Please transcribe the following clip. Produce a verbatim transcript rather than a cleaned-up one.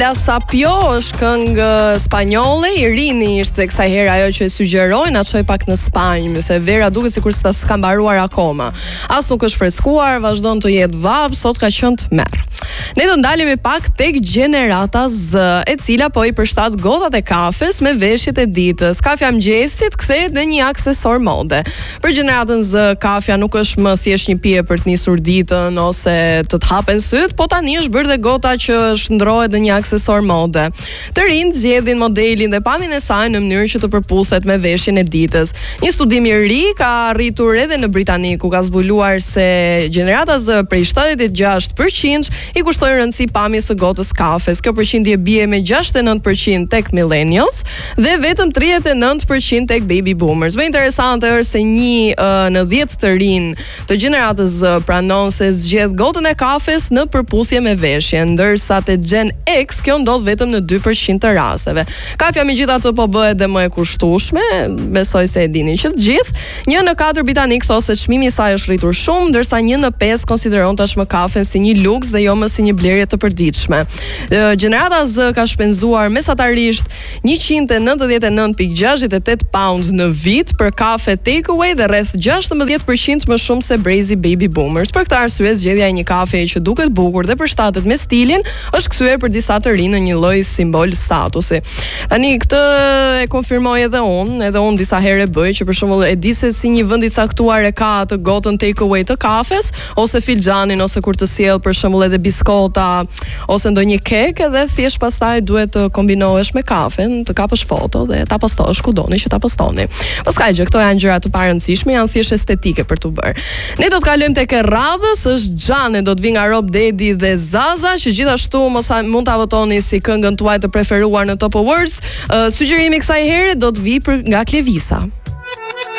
La Sapio është këngë spanjolle, i rini ishte kësaj herë ajo që e sugjeroi na çoj pak në Spanjë, se vera duket sikur s'ta s'ka mbaruar akoma. As nuk është freskuar, vazhdon të jetë vap, sot ka qenë tmerr. Ne do ndalemi pak tek Gjenerata Z, e cila po i përshtat gotat e kafes me veshjet e ditës. Kafja mëngjesit kthehet në një aksesor mode. Për Gjeneratën Z, kafja nuk është më thjesht një pije për të nisur ditën ose të të hapen syt, po tani është bërë dhe gota që shndrohet në një aksesor mode. Të rinj zgjedhin modelin dhe pamjen e saj në mënyrë që të përputhet me veshjen e ditës. Një studim i ri ka arritur edhe në Britani, ku ka zbuluar se Gjenerata Z prej shtatëdhjetë e gjashtë përqind i kushtoi rëndësi pamjes së gotës kafes. Kjo përqindje bie me gjashtëdhjetë e nëntë përqind tek millennials dhe vetëm tridhjetë e nëntë përqind tek baby boomers. Më interesante është se një uh, në dhjetë të rinj të Gjeneratës Z pranon se zgjedh gotën e kafes në përputhje me veshjen, ndërsa te Gen X kjo ndodh vetëm në dy përqind të rasteve. Kafja megjithatë po bëhet dhe më e kushtueshme, besoj se e dini që të gjithë. një në katër britanik thotë se çmimi i saj është rritur shumë, ndërsa një në pesë konsideron tashmë kafen si një luks dhe jo më si një blerje të përditshme. Gjenerata Z ka shpenzuar mesatarisht njëqind e nëntëdhjetë e nëntë pikë gjashtëdhjetë e tetë pound në vit për kafe takeaway dhe rreth gjashtëmbëdhjetë përqind më shumë se brezi baby boomers. Për këtë arsye zgjedhja e një kafe që duket bukur dhe përshtatet me stilin është kthyer për disa të rinë në një lloj simbol statusi. Tani këtë e konfirmoj edhe unë, edhe unë disa herë e bëj, që për shembull e di se si një vend i caktuar e ka atë gotën takeaway të kafes ose filxhanin ose kur të sjell për shembull edhe biskota ose ndonjë kek, edhe thjesht pastaj duhet të kombinohesh me kafen, të kapësh foto dhe ta postosh ku doni që ta postoni. Po s'ka gjë, këto janë gjëra të parëndësishme, janë thjesht estetike për tu bërë. Ne do të kalojmë tek e radhës, është Xhane, do të vi nga Rob Dedi dhe Zaza, që gjithashtu mos mund ta votoni si këngën tuaj të preferuar në Top Awards. Uh, sugjerimi kësaj here do të vi për nga Klevisa.